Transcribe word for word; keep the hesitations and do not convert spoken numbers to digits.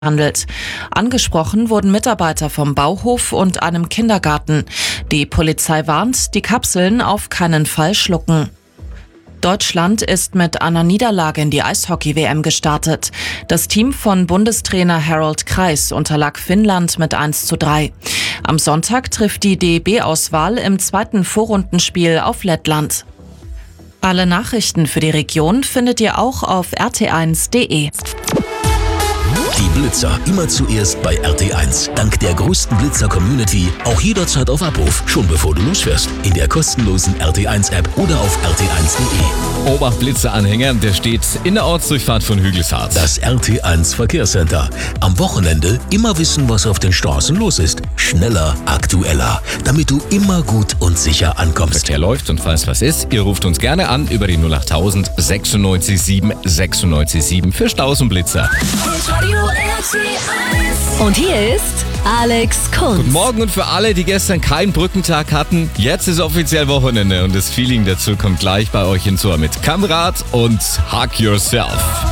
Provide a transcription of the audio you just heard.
handelt. Angesprochen wurden Mitarbeiter vom Bauhof und einem Kindergarten. Die Polizei warnt, die Kapseln auf keinen Fall schlucken. Deutschland ist mit einer Niederlage in die Eishockey-W M gestartet. Das Team von Bundestrainer Harald Kreis unterlag Finnland mit eins zu drei. Am Sonntag trifft die D E B-Auswahl im zweiten Vorrundenspiel auf Lettland. Alle Nachrichten für die Region findet ihr auch auf r t eins punkt d e. Die Blitzer immer zuerst bei R T eins. Dank der größten Blitzer-Community auch jederzeit auf Abruf, schon bevor du losfährst. In der kostenlosen R T eins App oder auf r t eins punkt d e. Obacht, Blitzeranhänger, der steht in der Ortsdurchfahrt von Hügelshardt. Das R T eins Verkehrscenter. Am Wochenende immer wissen, was auf den Straßen los ist. Schneller, aktueller, damit du immer gut und sicher ankommst. Verkehr läuft und falls was ist, ihr ruft uns gerne an über die null acht null null sechsundneunzig sieben sechsundneunzig sieben für Staus und Blitzer. Und hier ist Alex Kunz. Guten Morgen und für alle, die gestern keinen Brückentag hatten, jetzt ist offiziell Wochenende und das Feeling dazu kommt gleich bei euch hinzu mit Kamerad und Hug Yourself.